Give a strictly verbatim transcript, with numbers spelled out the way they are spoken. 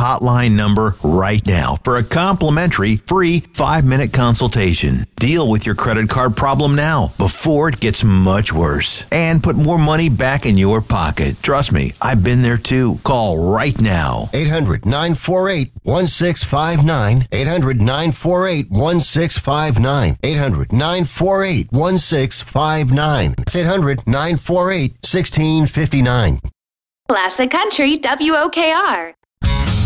hotline number right now for a complimentary free five-minute consultation. Deal with your credit card problem now before it gets much worse and put more money back in your pocket. Trust me, I've been there too. Call right now. eight hundred, nine four eight, one six five nine. eight hundred, nine four eight, one six five nine. eight hundred, nine four eight, one six five nine. It's eight hundred, nine four eight, one six five nine. Classic Country W O K R.